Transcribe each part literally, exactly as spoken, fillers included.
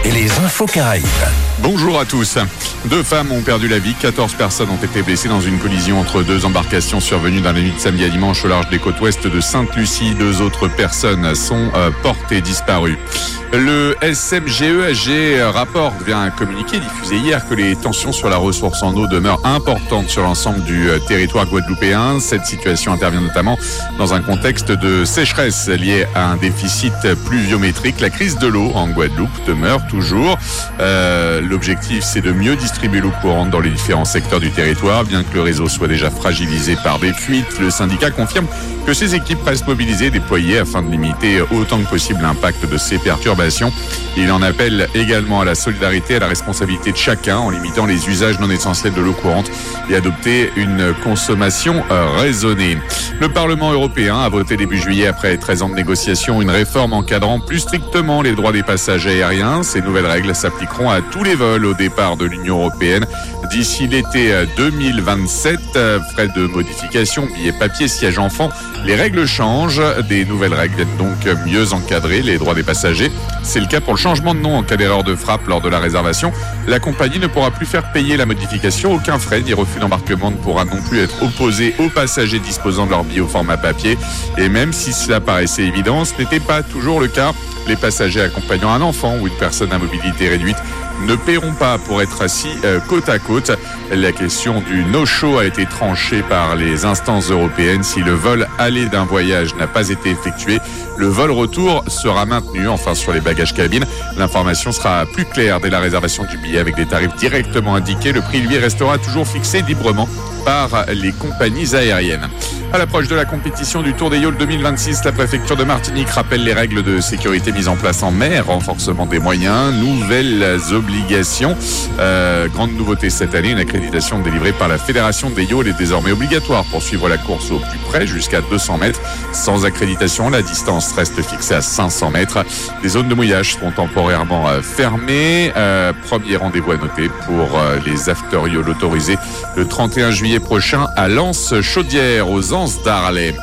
et les infos Caraïbes. Bonjour à tous. Deux femmes ont perdu la vie, quatorze personnes ont été blessées dans une collision entre deux embarcations survenues dans la nuit de samedi à dimanche au large des côtes ouest de Sainte-Lucie. Deux autres personnes sont euh, portées disparues. Le S M G E S G rapporte via un communiqué diffusé hier que les tensions sur la ressource en eau demeurent importantes sur l'ensemble du territoire guadeloupéen. Cette situation intervient notamment dans un contexte de sécheresse liée à un déficit pluviométrique. La crise de l'eau en Guadeloupe demeure toujours. Euh, l'objectif, c'est de mieux distribuer l'eau courante dans les différents secteurs du territoire. Bien que le réseau soit déjà fragilisé par des fuites, le syndicat confirme que ses équipes restent mobilisées et déployées afin de limiter autant que possible l'impact de ces perturbations. Il en appelle également à la solidarité et à la responsabilité de chacun en limitant les usages non essentiels de l'eau courante et adopter une consommation raisonnée. Le Parlement européen a voté début juillet, après treize ans de négociations, une réforme encadrant plus strictement les droits des passagers aériens. Ces nouvelles règles s'appliqueront à tous les vols au départ de l'Union européenne d'ici l'été deux mille vingt-sept. Frais de modification, billets papier, sièges enfants, les règles changent. Des nouvelles règles viennent donc mieux encadrer les droits des passagers. C'est le cas pour le changement de nom en cas d'erreur de frappe lors de la réservation. La compagnie ne pourra plus faire payer la modification. Aucun frais ni refus d'embarquement ne pourra non plus être opposé aux passagers disposant de leur billet au format papier. Et même si cela paraissait évident, ce n'était pas toujours le cas. Les passagers accompagnant un enfant ou une personne à mobilité réduite ne paieront pas pour être assis euh, côte à côte. La question du no-show a été tranchée par les instances européennes. Si le vol aller d'un voyage n'a pas été effectué, le vol retour sera maintenu. Enfin, sur les bagages cabine, l'information sera plus claire dès la réservation du billet avec des tarifs directement indiqués. Le prix, lui, restera toujours fixé librement par les compagnies aériennes. À l'approche de la compétition du Tour des Yawls deux mille vingt-six, la préfecture de Martinique rappelle les règles de sécurité mises en place en mer, renforcement des moyens, nouvelles obligations. Euh, grande nouveauté cette année, une accréditation délivrée par la Fédération des Yawls est désormais obligatoire pour suivre la course au plus près, jusqu'à deux cents mètres. Sans accréditation, la distance reste fixée à cinq cents mètres. Les zones de mouillage seront temporairement euh, fermées. Euh, premier rendez-vous à noter pour euh, les after-yawl autorisés le trente et un juillet prochain à Lens-Chaudière, aux Anses d'Arlet.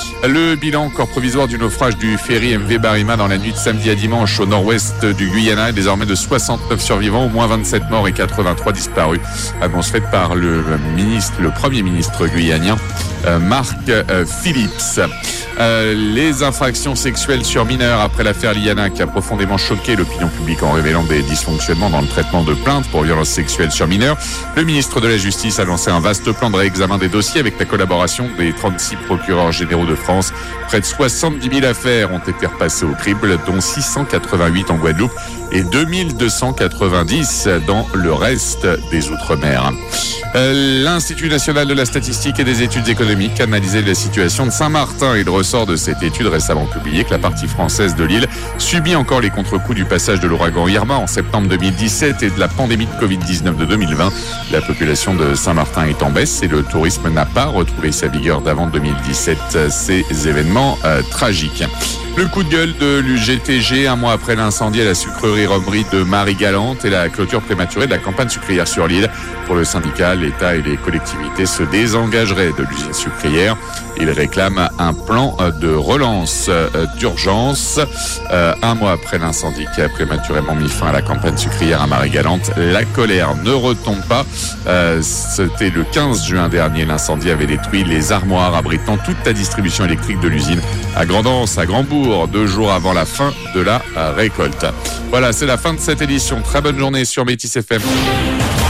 Le bilan encore provisoire du naufrage du ferry M V Barima dans la nuit de samedi à dimanche au nord-ouest du Guyana est désormais de soixante-neuf survivants, au moins vingt-sept morts et quatre-vingt-trois disparus. Annonce faite par le ministre, le premier ministre guyanien, euh, Marc euh, Phillips. Euh, les infractions sexuelles sur mineurs après l'affaire Liana qui a profondément choqué l'opinion publique en révélant des dysfonctionnements dans le traitement de plaintes pour violences sexuelles sur mineurs. Le ministre de la Justice a lancé un vaste plan de réexamen des dossiers avec la collaboration des trente-six procureurs généraux de France. Près de soixante-dix mille affaires ont été repassées au crible, dont six cent quatre-vingt-huit en Guadeloupe et deux mille deux cent quatre-vingt-dix dans le reste des Outre-mer. Euh, L'Institut national de la statistique et des études économiques a analysé la situation de Saint-Martin. Il ressort de cette étude récemment publiée que la partie française de l'île subit encore les contre-coups du passage de l'ouragan Irma en septembre deux mille dix-sept et de la pandémie de covid dix-neuf de deux mille vingt. La population de Saint-Martin est en baisse et le tourisme n'a pas retrouvé sa vigueur d'avant deux mille dix-sept. Ces événements euh, tragiques. Le coup de gueule de l'U G T G, un mois après l'incendie à la sucrerie Romerie de Marie-Galante et la clôture prématurée de la campagne sucrière sur l'île. Pour le syndicat, l'État et les collectivités se désengageraient de l'usine sucrière. Ils réclament un plan de relance d'urgence. Euh, un mois après l'incendie qui a prématurément mis fin à la campagne sucrière à Marie-Galante, la colère ne retombe pas. Euh, c'était le quinze juin dernier. L'incendie avait détruit les armoires abritant toute la distribution électrique de l'usine à Grand'Anse, à Grandbourg, deux jours avant la fin de la récolte. Voilà, c'est la fin de cette édition. Très bonne journée sur Métis F M.